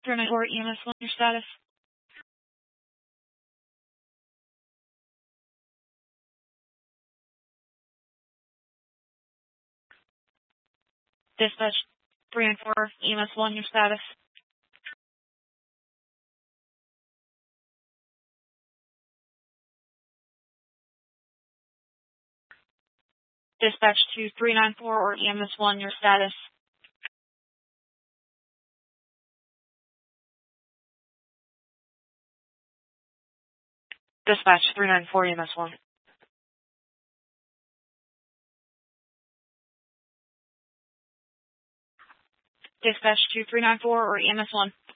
or EMS 1, your status. Dispatch 3 and 4, EMS 1, your status. Dispatch 2394 or EMS 1, your status. Dispatch 394, EMS 1. Dispatch 2394 or EMS 1.